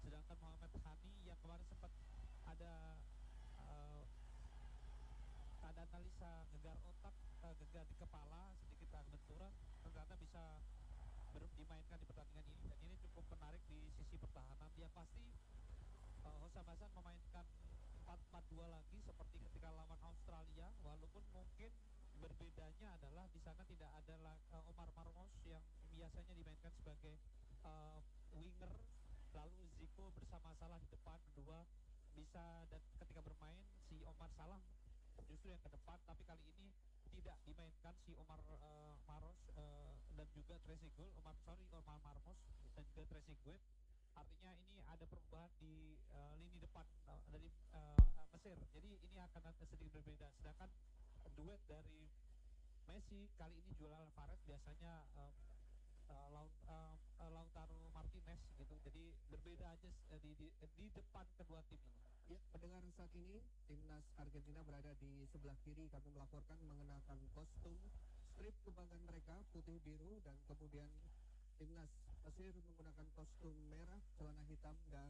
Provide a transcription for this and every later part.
sedangkan Muhammad Hani yang kemarin sempat ada uh, ada analisa gegar otak, gegar di kepala, sedikit benturan, ternyata bisa dimainkan di pertandingan ini, dan ini cukup menarik di sisi pertahanan. Yang pasti Hosam Hasan memainkan 4-4-2 lagi seperti ketika lawan Australia, walaupun mungkin berbedanya adalah di sana tidak ada Omar Marmos yang biasanya dimainkan sebagai uh, winger, lalu Zico bersama Salah di depan berdua bisa, dan ketika bermain si Omar Salah justru yang ke depan, tapi kali ini tidak dimainkan si Omar Maros dan juga Trezeguet, Omar Marmos dan juga Trezeguet. Artinya ini ada perubahan di lini depan dari Mesir. Jadi ini akan sedikit berbeda. Sedangkan duet dari Messi kali ini Julian Alvarez, biasanya Lautaro Martinez gitu. Jadi berbeda aja di depan kedua tim ini. Ya, pendengar, saat ini timnas Argentina berada di sebelah kiri. Kami melaporkan mengenakan kostum strip kebanggaan mereka putih biru, dan kemudian timnas Mesir menggunakan kostum merah, celana hitam, dan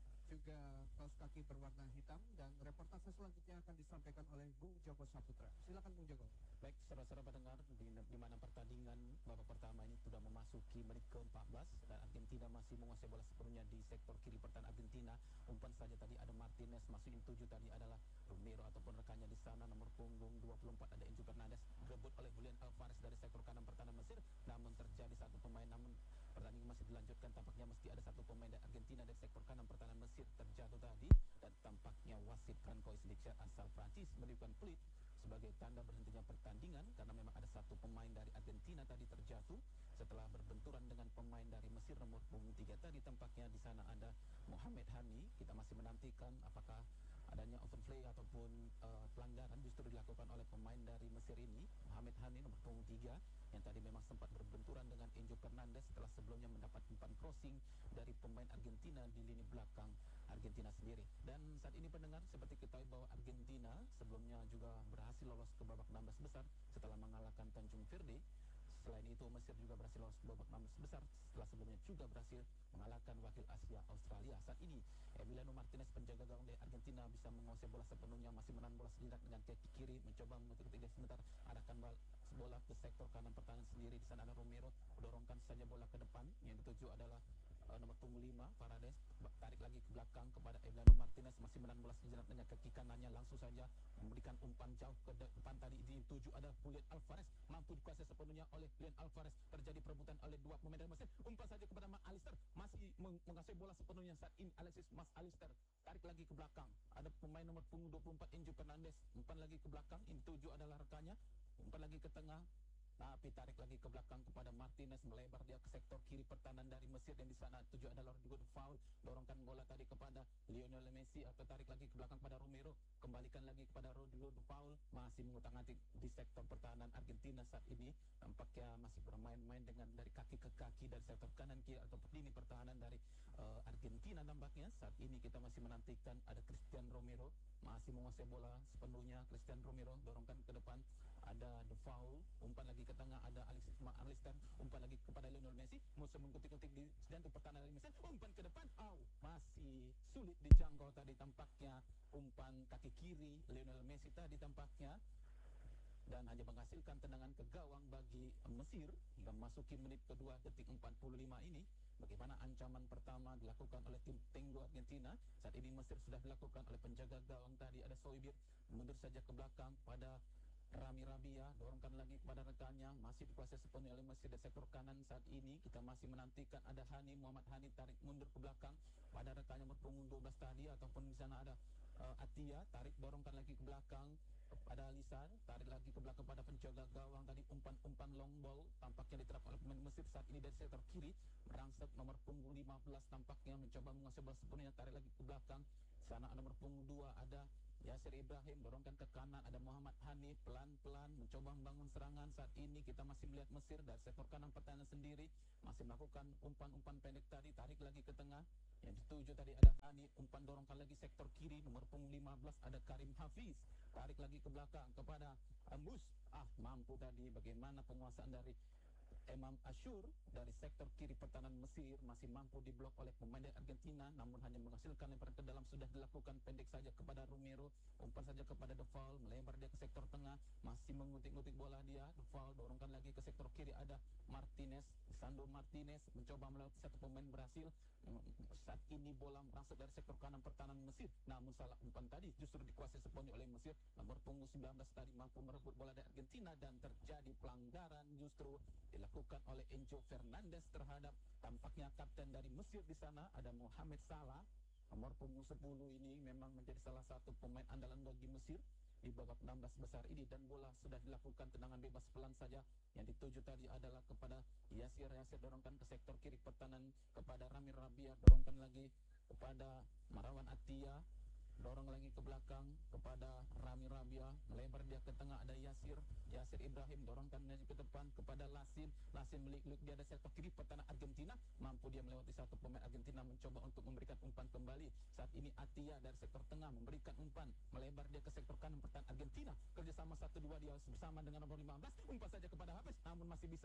juga kaos kaki berwarna hitam. Dan reportase selanjutnya akan disampaikan oleh Bung Joko Saputra. Silakan Bung Joko. Baik, saudara-saudara pendengar, di mana pertandingan babak pertama ini sudah memasuki menit ke-14 dan Argentina masih menguasai bola sepenuhnya di sektor kiri pertahanan Argentina. Umpan saja tadi ada Martinez, masukin 7 tadi adalah Romero ataupun rekannya di sana. Nomor punggung 24 ada Enzo Fernandez, direbut oleh Julian Alvarez dari sektor kanan pertahanan Mesir. Namun terjadi satu pemain, namun pertandingan masih dilanjutkan. Tampaknya mesti ada satu pemain dari Argentina dari sektor kanan pertahanan Mesir terjatuh tadi, dan tampaknya wasit Francois Leclerc asal Prancis memberikan peluit sebagai tanda berhentinya pertandingan karena memang ada satu pemain dari Argentina tadi terjatuh setelah berbenturan dengan pemain dari Mesir nomor punggung 3 tadi. Tampaknya di sana ada Mohamed Hani. Kita masih menantikan apakah adanya overplay ataupun pelanggaran justru dilakukan oleh pemain dari Mesir ini, Mohamed Hani nomor punggung 3, yang tadi memang sempat berbenturan dengan Enzo Fernandez setelah sebelumnya mendapat umpan crossing dari pemain Argentina di lini belakang Argentina sendiri. Dan saat ini pendengar, seperti kita tahu bahwa Argentina sebelumnya juga berhasil lolos ke babak 16 besar setelah mengalahkan Tanjung Verde. Selain itu Mesir juga berhasil lolos ke babak 16 besar setelah sebelumnya juga berhasil mengalahkan wakil Asia Australia. Saat ini Emiliano Martinez, penjaga gawang dari Argentina, bisa menguasai bola sepenuhnya, masih menahan bola sejenak dengan kaki kiri, mencoba mengikuti dia sebentar, arahkan bola ke sektor kanan pertahanan sendiri. Di sana ada Romero, dorongkan saja bola ke depan, yang dituju adalah nomor punggung 5 Paredes, tarik lagi ke belakang kepada Emiliano Martinez, masih menahan bola sejenak dengan kaki kanannya, langsung saja memberikan umpan jauh ke depan. Tadi dituju ada Julian Alvarez, mampu dikuasai sepenuhnya oleh Julian Alvarez. Terjadi perebutan oleh dua pemain dari Mesir. Umpan saja kepada McAllister, masih menguasai bola sepenuhnya saat ini Alexis McAllister, tarik lagi ke belakang, ada pemain nomor punggung 24 Enzo Fernandez, umpan lagi ke belakang, ini tuju adalah rekannya, umpan lagi ke tengah, tapi tarik lagi ke belakang kepada Martinez, melebar dia ke sektor kiri pertahanan dari Mesir, dan di sana tuju adalah Rodrigo de Paul, dorongkan bola tadi kepada Lionel Messi, atau tarik lagi ke belakang pada Romero, kembalikan lagi kepada Rodrigo de Paul, masih mengutang-atik di sektor pertahanan Argentina saat ini. Nampaknya masih bermain-main dengan dari kaki ke kaki dari sektor kanan kiri atau lini pertahanan dari Argentina. Nampaknya saat ini kita masih menantikan ada Christian Romero, masih menguasai bola sepenuhnya. Christian Romero dorongkan ke depan, ada De Paul, umpan lagi ke tengah, ada Alexis McAllister, umpan lagi kepada Lionel Messi, musuh mengkutik-kutik di jantung pertahanan dari Messi, umpan ke depan, masih sulit dijangkau tadi tampaknya umpan kaki kiri Lionel Messi tadi tampaknya, dan hanya menghasilkan tendangan ke gawang bagi Mesir hingga memasuki menit kedua detik 45 ini. Bagaimana ancaman pertama dilakukan oleh tim Tenggo Argentina. Saat ini Mesir sudah dilakukan oleh penjaga gawang tadi ada Soibir, mundur saja ke belakang pada Rami Rabia, dorongkan lagi kepada rekannya, masih dikuasai sepenuhnya oleh Mesir di sektor kanan. Saat ini kita masih menantikan ada Muhammad Hani, tarik mundur ke belakang pada rekannya berpunggung 12 tadi, ataupun di sana ada Atia, tarik dorongkan lagi ke belakang pada Lisan, tarik lagi ke belakang pada penjaga gawang tadi, umpan long ball tampaknya diterapkan oleh pemain Mesir saat ini dari sektor kiri, merangsek nomor punggung 15 tampaknya mencoba menguasai bola sepenuhnya, tarik lagi ke belakang. Sana nomor punggung 2 ada Yasir Ibrahim, dorongkan ke kanan, ada Muhammad Hani, pelan-pelan mencoba membangun serangan. Saat ini kita masih melihat Mesir dari sektor kanan pertahanan sendiri masih melakukan umpan-umpan pendek tadi, tarik lagi ke tengah, yang dituju tadi ada Hani, umpan dorongkan lagi sektor kiri, nomor punggung 15 ada Karim Hafiz, tarik lagi ke belakang kepada Mus, mampu tadi. Bagaimana penguasaan dari Imam Ashur dari sektor kiri pertahanan Mesir masih mampu diblok oleh pemain dari Argentina, namun hanya menghasilkan lemparan ke dalam. Sudah dilakukan pendek saja kepada Romero, umpan saja kepada De Vaul, melebar dia ke sektor tengah, masih mengutik-ngutik bola dia. De Vaul dorongkan lagi ke sektor kiri, ada Martinez, Sandro Martinez mencoba melewati satu pemain berhasil. Saat ini bola masuk dari sektor kanan pertahanan Mesir, namun salah umpan tadi justru dikuasai sepenuhnya oleh Mesir. Nomor punggung 19 tadi mampu merebut bola dari Argentina dan terjadi pelanggaran justru dilakukan oleh Enzo Fernandez terhadap tampaknya kapten dari Mesir di sana, ada Mohamed Salah. Nomor punggung 10 ini memang menjadi salah satu pemain andalan bagi Mesir di babak 16 besar ini, dan bola sudah dilakukan tendangan bebas pelan saja. Yang dituju tadi adalah kepada Yasir dorongkan ke sektor kiri pertahanan kepada Rami Rabia, dorongkan lagi kepada Marwan Attia, dorong lagi ke belakang kepada Rami Rabia, melebar dia ke tengah, ada Yasir Ibrahim, dorongkan lagi ke depan kepada Lasin melik-lik dia ada sektor kiri pertahanan Argentina, mampu dia melewati satu pemain Argentina, mencoba untuk memberikan umpan kembali. Saat ini Attia dari sektor tengah memberikan umpan, melebar dia ke sektor kanan pertahanan Argentina, kerjasama 1-2 dia bersama dengan nomor 15, umpan saja kepada Hafiz, namun masih bisa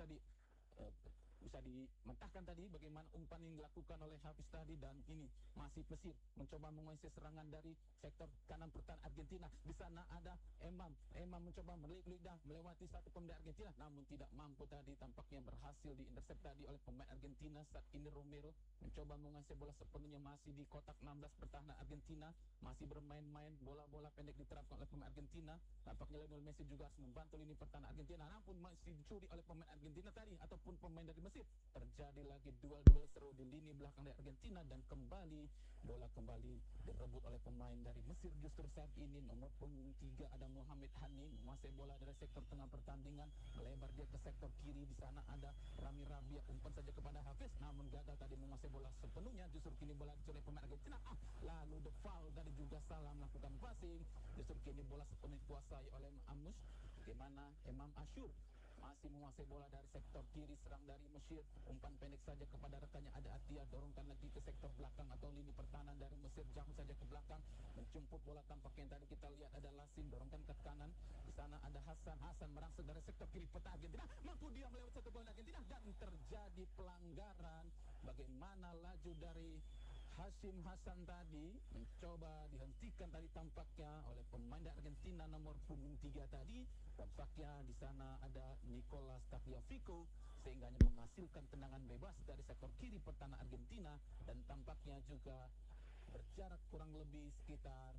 dimentahkan tadi bagaimana umpan yang dilakukan oleh Hafiz tadi. Dan ini masih Mesir mencoba menguasai serangan dari sektor kanan pertahanan Argentina. Di sana ada Imam mencoba lidah melewati satu pemain Argentina, namun tidak mampu tadi, tampaknya berhasil diintersep tadi oleh pemain Argentina. Saat ini Romero mencoba menguasai bola sepenuhnya, masih di kotak 16 pertahanan Argentina, masih bermain-main bola-bola pendek diterapkan oleh pemain Argentina. Tampaknya Lionel Messi juga harus membantu lini pertahanan Argentina, namun masih dicuri oleh pemain Argentina tadi ataupun pemain dari Mesir. Terjadi lagi duel seru di lini belakang dari Argentina, dan bola kembali direbut oleh pemain dari Mesir. Justru saat ini nomor punggung 3 ada Mohamed Hani menguasai bola dari sektor tengah pertandingan, melebar dia ke sektor kiri. Di sana ada Rami Rabia, umpan saja kepada Hafiz, namun gagal tadi menguasai bola sepenuhnya. Justru kini bola dicuri oleh pemain Argentina. Lalu De Vaul tadi juga salah melakukan passing. Justru kini bola sepenuhnya dikuasai oleh Amus. Bagaimana Imam Ashur masih menguasai bola dari sektor kiri, serang dari Mesir, umpan pendek saja kepada rekannya, ada Attia, dorongkan lagi ke sektor belakang atau lini pertahanan dari Mesir, jauh saja ke belakang, menjemput bola. Tampaknya tadi kita lihat ada Lasin, dorongkan ke kanan. Di sana ada Hasan merangsek dari sektor kiri pertahanan Argentina, mampu dia melewati satu bola Argentina dan terjadi pelanggaran. Bagaimana laju dari Hashim Hasan tadi mencoba dihentikan tadi tampaknya oleh pemain dari Argentina nomor punggung 3 tadi. Tampaknya di sana ada Nicolas Tagliafico, sehingga menghasilkan tendangan bebas dari sektor kiri pertahanan Argentina, dan tampaknya juga berjarak kurang lebih sekitar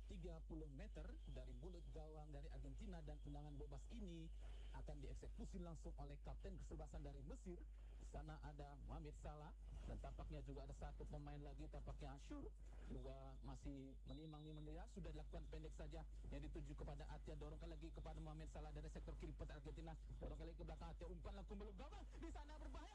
30 meter dari mulut gawang dari Argentina, dan tendangan bebas ini akan dieksekusi langsung oleh kapten kesebelasan dari Mesir. Di sana ada Mohamed Salah, dan tampaknya juga ada satu pemain lagi, tampaknya Ashur juga masih menimang-nimang dia. Sudah dilakukan pendek saja yang dituju kepada Attia, dorongkan lagi kepada Mohamed Salah dari sektor kiri pertahanan Argentina, dorongkan lagi ke belakang Attia, umpan langsung belum gawang, di sana berbahaya.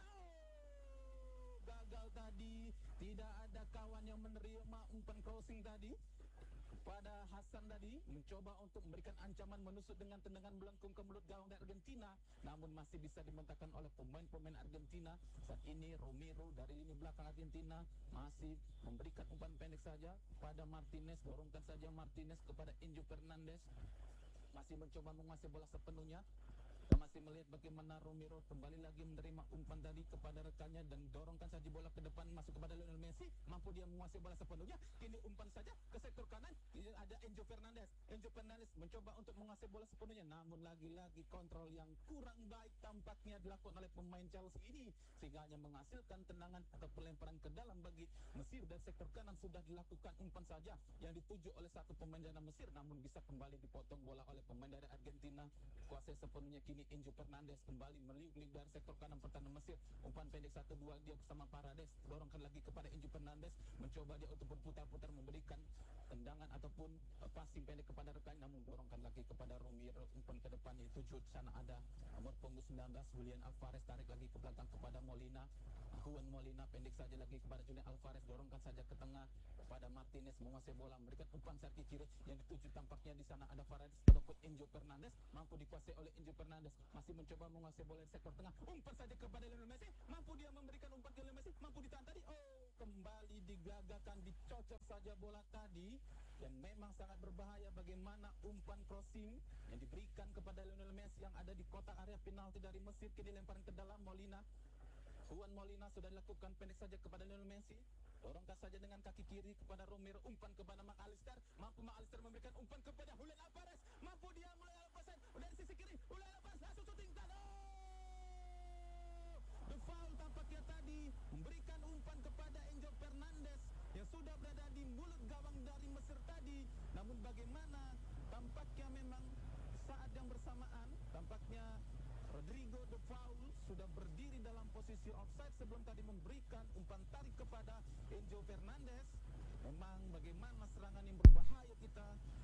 Gagal tadi, tidak ada kawan yang menerima umpan crossing tadi kepada Hasan tadi, mencoba untuk memberikan ancaman menusuk dengan tendangan melengkung ke mulut gawang dari Argentina, namun masih bisa dimentahkan oleh pemain-pemain Argentina. Saat ini Romero dari lini belakang Argentina masih memberikan umpan pendek saja pada Martinez, dorongkan saja Martinez kepada Enzo Fernandez, masih mencoba menguasai bola sepenuhnya. Kita masih melihat bagaimana Romero kembali lagi menerima umpan tadi kepada rekannya, dan dorongkan saja bola ke depan masuk kepada Lionel Messi, mampu dia menguasai bola sepenuhnya. Kini umpan saja ke sektor kanan, ada Enzo Fernandez mencoba untuk menguasai bola sepenuhnya, namun lagi-lagi kontrol yang kurang baik tampaknya dilakukan oleh pemain Chelsea ini, sehingga hanya menghasilkan tendangan atau pelemparan ke dalam bagi Mesir. Dan sektor kanan sudah dilakukan umpan saja yang dituju oleh satu pemain dari Mesir, namun bisa kembali dipotong bola oleh pemain dari Argentina, kuasai sepenuhnya. Kini Enzo Fernandez kembali meliuk-liuk dari sektor kanan pertahanan Mesir, umpan pendek 1-2 dia bersama Parades, dorongkan lagi kepada Enzo Fernandez, mencoba dia untuk berputar-putar memberikan tendangan ataupun passing pendek kepada rekan, namun dorongkan lagi kepada Romero, umpan ke depan dituju. Di sana ada nomor punggung 19 Julian Alvarez, tarik lagi ke belakang kepada Juan Molina, pendek saja lagi kepada Julian Alvarez, dorongkan saja ke tengah kepada Martinez, menguasai bola, memberikan umpan servis kiri yang dituju. Tampaknya di sana ada Paredes ataupun Enzo Fernandez, mampu dikuasai oleh Enzo Fernandez, masih mencoba menguasai bola di sektor tengah, umpan saja kepada Lionel Messi, mampu dia memberikan umpan ke Lionel Messi, mampu ditahan tadi, kembali digagakan, dicocok saja bola tadi, yang memang sangat berbahaya. Bagaimana umpan crossing yang diberikan kepada Lionel Messi yang ada di kotak area penalti dari Mesir. Kini lemparan ke dalam Molina. Juan Molina sudah dilakukan pendek saja kepada Lionel Messi. Dorongkan saja dengan kaki kiri kepada Romero, umpan kepada McAllister. Mampu McAllister memberikan umpan kepada Julian Alvarez. Mampu dia mulai lepasan dari sisi kiri. Mulai lepas langsung shooting dan the foul tampaknya tadi memberikan umpan kepada Enzo Fernandez yang sudah berada di mulut gawang dari Mesir tadi. Namun bagaimana tampaknya memang saat yang bersamaan tampaknya Rodrigo de Paul sudah berdiri dalam posisi offside sebelum tadi memberikan umpan tarik kepada Enzo Fernandez. Memang bagaimana serangan yang berbahaya kita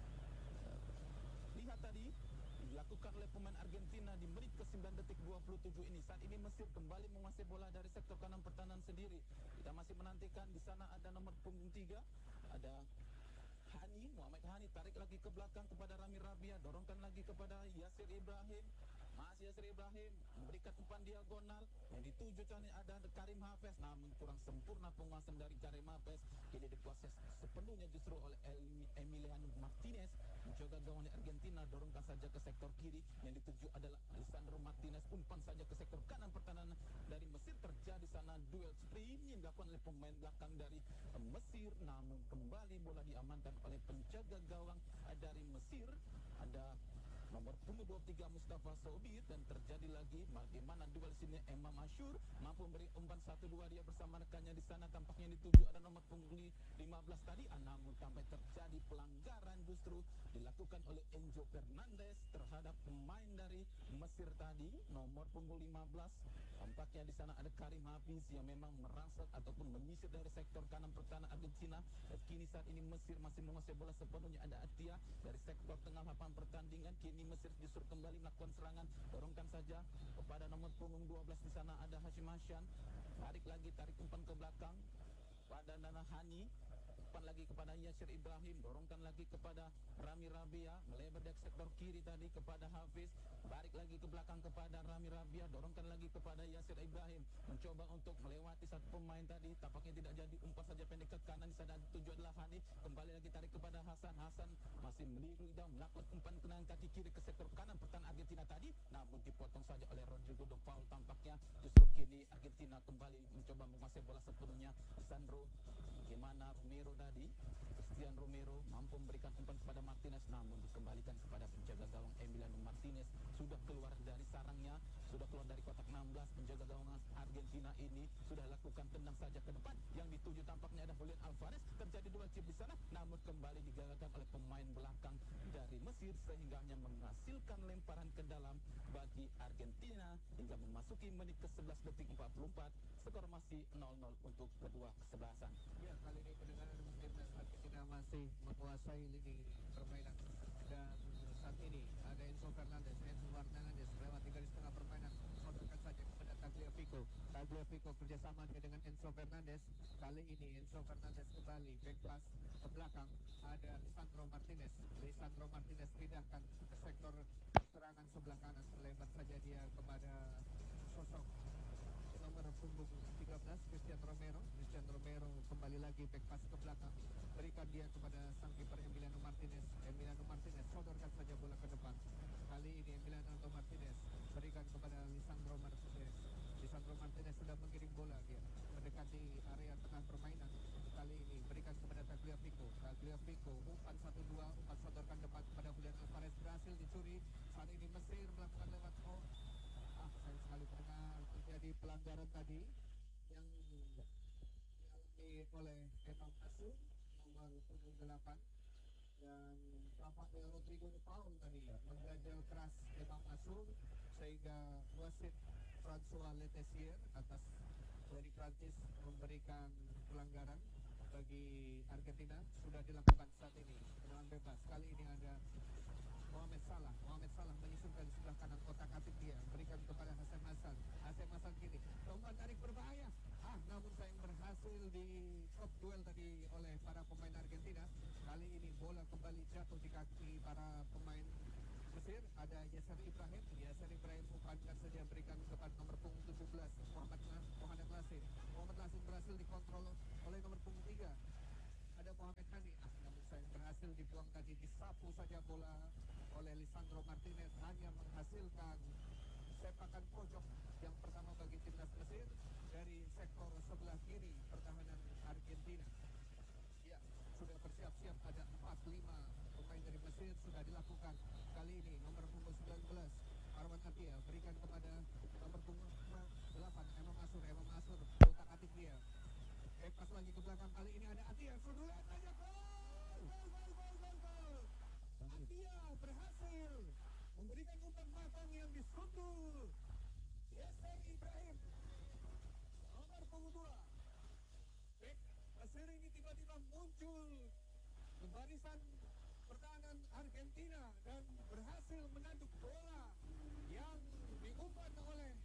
lihat tadi dilakukan oleh pemain Argentina di menit ke-9 detik 27 ini. Saat ini Mesir kembali menguasai bola dari sektor kanan pertahanan sendiri. Kita masih menantikan di sana ada nomor punggung 3, ada Hani, Muhammad Hani tarik lagi ke belakang kepada Rami Rabia, dorongkan lagi kepada Yasir Ibrahim. Masih Yasir Ibrahim memberikan umpan diagonal yang dituju ada Karim Hafez, namun kurang sempurna penguasaan dari Karim Hafez. Kini dikuasai sepenuhnya justru oleh Emiliano Martinez. Mencoba gawang Argentina dorongkan saja ke sektor kiri, yang dituju adalah Lisandro Martinez. Umpan saja ke sektor kanan pertahanan dari Mesir. Terjadi sana duel sprint yang dilakukan oleh pemain belakang dari Mesir, namun kembali bola diamankan oleh penjaga gawang dari Mesir. Ada nomor punggung 23 Mustafa Sobir, dan terjadi lagi bagaimana duel sini. Imam Ashur mampu memberi umpan 1-2 dia bersama rekannya di sana. Tampaknya dituju ada nomor punggung 15 tadi, namun sampai terjadi pelanggaran justru dilakukan oleh Enzo Fernandez terhadap pemain dari Mesir tadi, nomor punggung 15. Tampaknya di sana ada Karim Hafiz yang memang merangsek ataupun menyisir dari sektor kanan pertahanan Argentina. Kini saat ini Mesir masih menguasai bola sepenuhnya. Ada Atia dari sektor tengah lapangan pertandingan. Kini Mesir justru kembali melakukan serangan. Dorongkan saja kepada nomor punggung 12 di sana ada Hashim Hassan. Tarik umpan ke belakang pada Nana Hani. Umpan lagi kepada Yasir Ibrahim, dorongkan lagi kepada Rami Rabia, melebar dari sektor kiri tadi kepada Hafiz. Balik lagi ke belakang kepada Rami Rabia, dorongkan lagi kepada Yasir Ibrahim. Mencoba untuk melewati satu pemain tadi, tampaknya tidak jadi. Umpan saja pendek ke kanan, di sana tuju adalah Hani. Kembali lagi tarik kepada Hasan. Hasan masih meliru dan melakukan umpan kenaan kaki kiri ke sektor kanan pertahanan Argentina tadi, namun dipotong saja oleh Rodrigo de Paul. Tampaknya justru kini Argentina kembali mencoba menguasai bola sepenuhnya. Sandro, bagaimana Romero tadi, Cristian Romero mampu memberikan umpan kepada Martinez, namun dikembalikan kepada penjaga gawang Emiliano Martinez. Sudah keluar dari sarangnya, sudah keluar dari kotak 16. Penjaga gawang Argentina ini sudah lakukan tendang saja ke depan, yang dituju tampaknya ada Julian Alvarez. Terjadi dua chip di sana, namun kembali digagalkan oleh pemain belakang dari Mesir, sehingga hanya menghasilkan lemparan ke dalam bagi Argentina hingga memasuki menit ke-11 detik 44. Skor masih 0-0 untuk kedua kesebelasan. Ya, kali ini pendengar timnas Argentina masih menguasai lini permainan, dan saat ini ada Enzo Fernandez melewati garis tengah permainan, menodongkan saja kepada Tagliafico kerjasama dia dengan Enzo Fernandez. Kali ini Enzo Fernandez kembali back pass ke belakang, ada Lisandro Martinez pindahkan ke sektor serangan sebelah kanan, melebar saja dia kepada sosok nomor punggung 13 Cristian Romero kembali lagi back pass ke belakang, berikan dia kepada sang kiper Emiliano Martinez sodorkan saja bola ke depan. Kali ini Emiliano Martinez berikan kepada Lisandro Martinez sudah mengirim bola, dia mendekati area tengah permainan. Kali ini berikan kepada Tagliafico, umpan 1-2, umpan sodorkan depan kepada Julian Alvarez, berhasil dicuri. Saat ini Mesir melakukan lewat sayang sekali pendengar, terjadi pelanggaran tadi yang dialami oleh Imam Ashur nomor punggung 8, dan tampaknya Rodrigo de Paul tadi mengganjal keras Imam Ashur, sehingga wasit François Letessier atas dari Prancis memberikan pelanggaran bagi Argentina. Sudah dilakukan saat ini tendangan bebas. Kali ini ada Mohamed Salah menyusunkan di sebelah kanan kotak atik, dia berikan kepada Hasan kini umpan tarik berbahaya, namun sayang berhasil di stop duel tadi oleh para pemain Argentina. Kali ini bola kembali jatuh di kaki para pemain Mesir. Ada Yasir Ibrahim umpankan saja, berikan kepada nomor punggung 17 Muhammad Lasin berhasil dikontrol oleh nomor punggung 3 ada Muhammad Hani, namun sayang berhasil dibuang tadi, disapu saja bola oleh Lisandro Martinez hanya menghasilkan sepakan pojok yang pertama bagi timnas Mesir dari sektor sebelah kiri pertahanan Argentina. Ya, sudah bersiap-siap, ada 4-5 pemain dari Mesir sudah dilakukan. Kali ini nomor punggung 19 Arwan Atia berikan kepada nomor punggung 8 Emam Asur otak atik dia. Pas lagi ke belakang, kali ini ada Atia Sudula saja gol. Atia berhasil memberikan umpan matang yang disundul. Yasser Ibrahim nomor punggung 2. Bek Mesir ini tiba-tiba muncul ke barisan pertahanan Argentina dan berhasil menanduk bola yang diumpan oleh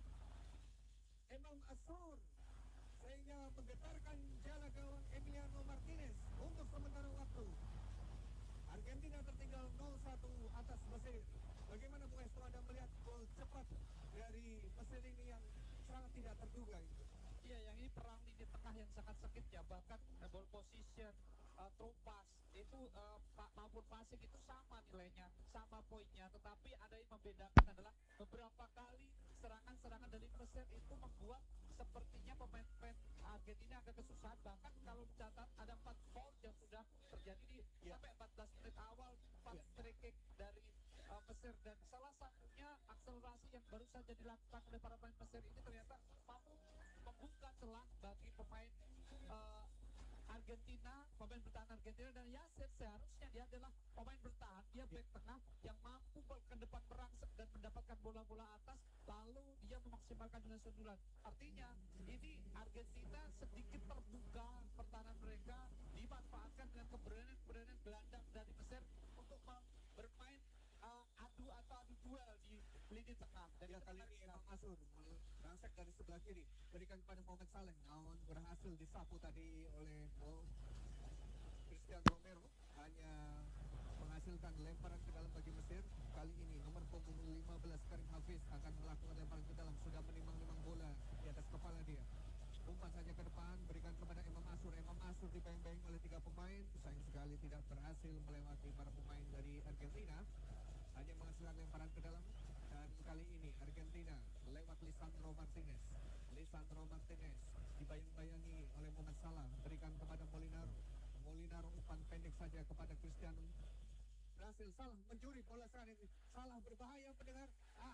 Emam Asur sehingga menggetarkan jala gawang Emiliano Martinez untuk sementara waktu. Argentina tertinggal 0-1 atas Mesir. Bagaimana Bu Estro, Anda melihat gol cepat dari Mesir ini yang sangat tidak terduga itu? Iya, yang ini perang lini tengah yang sangat sengit ya, bahkan ball position, throw pass itu maupun passing itu sama nilainya, sama poinnya, tetapi ada yang membedakan adalah beberapa kali serangan-serangan dari Mesir itu membuat sepertinya pemain-pemain Argentina agak kesusahan. Bahkan kalau dicatat ada 4 foul yang sudah terjadi di sampai 14 menit awal, 4 free kick dari Mesir, dan salah satunya akselerasi yang baru saja dilakukan oleh para pemain Mesir ini ternyata mampu membuka celah bagi pemain Argentina, pemain bertahan Argentina. Dan Yasser seharusnya dia adalah pemain bertahan, dia back tengah yang mampu ke depan merangsek dan mendapatkan bola-bola atas, lalu dia memaksimalkan dengan sundulan. Artinya ini Argentina sedikit terbuka pertahanan mereka, dimanfaatkan dengan keberanian gelandang dari Mesir untuk bermain adu duel di lini tengah. Dan ya, kali ini Emam Asur merangsek dari sebelah kiri, berikan kepada Mohamed Saleh, namun berhasil disapu tadi oleh Christian Romero, hanya menghasilkan lemparan ke dalam bagi Mesir. Kali ini nomor punggung 15 Karim Hafiz akan melakukan lemparan ke dalam, sudah menimang-nimang bola di atas kepala dia. Umpan saja ke depan, berikan kepada Emam Asur. Emam Asur dibayang-bayang oleh 3 pemain, sayang sekali tidak berhasil melewati para pemain dari Argentina, hanya menghasilkan lemparan ke dalam. Dan kali ini Argentina lewat Lisandro Martinez dibayang-bayangi oleh Mohamed Salah, berikan kepada Molinaro umpan pendek saja kepada Cristiano. Berhasil Salah mencuri bola serangan ini. Salah berbahaya pendengar.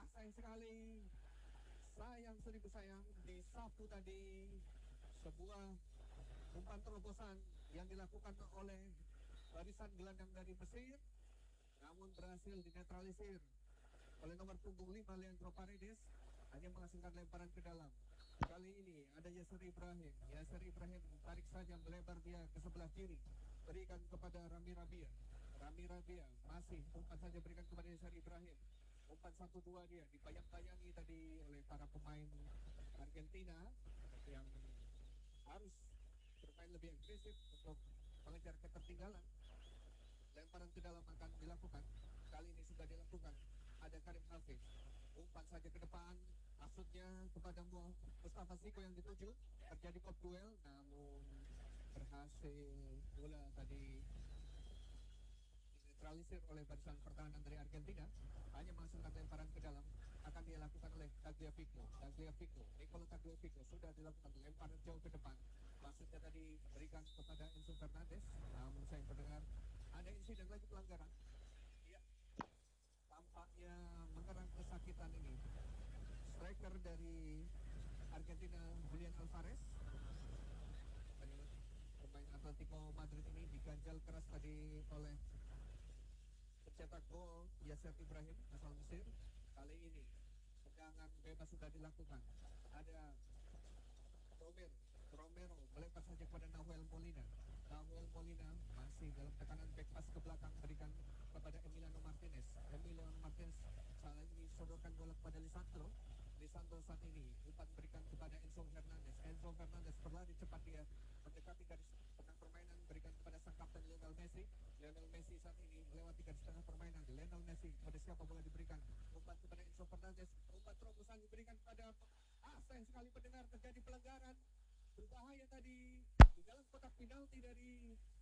Sayang seribu sayang, disapu tadi sebuah umpan terobosan yang dilakukan oleh barisan gelandang dari Mesir, namun berhasil dinetralisir oleh nomor punggung 5 Leandro Paredes, hanya menghasilkan lemparan ke dalam. Kali ini ada Yasser Ibrahim tarik saja melebar dia ke sebelah kiri, berikan kepada Rami Rabia masih umpan saja berikan kepada Yasser Ibrahim. Umpan 1-2 dia dibayang-bayangi tadi oleh para pemain Argentina yang harus bermain lebih agresif untuk mengejar ketertinggalan. Lemparan ke dalam akan dilakukan. Kali ini sudah dilakukan. Ada Karim Hafiz, umpan saja ke depan, maksudnya kepada Mustafa Siko yang dituju. Terjadi kop duel, namun berhasil bola tadi dinetralisir oleh barisan pertahanan dari Argentina, hanya menghasilkan lemparan ke dalam. Akan dilakukan oleh Nicolo Tagliafico sudah dilakukan lemparan jauh ke depan, maksudnya tadi berikan kepada Enzo Fernandez, namun saya mendengar ada insiden lagi pelanggaran. Ya, tampaknya mengerang kesakitan ini striker dari Argentina Julian Alvarez, pemain Atletico Madrid ini, diganjal keras tadi oleh pencetak gol Yasser Ibrahim asal Mesir. Kali ini tendangan bebas sudah dilakukan. Ada Romero melempar saja kepada Nahuel Molina masih dalam tekanan back pass ke belakang, berikan kepada Emiliano Martinez saat ini sodorkan bola kepada Lisandro saat ini umpan berikan kepada Enzo Fernandez berlari cepat, dia mendekati garis tengah permainan, berikan kepada sang kapten Lionel Messi saat ini melewati garis tengah permainan. Lionel Messi, pada siapa bola diberikan, umpan kepada Enzo Fernandez, umpan terobosan diberikan kepada sayang sekali pendengar, terjadi pelanggaran berbahaya tadi di dalam kotak penalti dari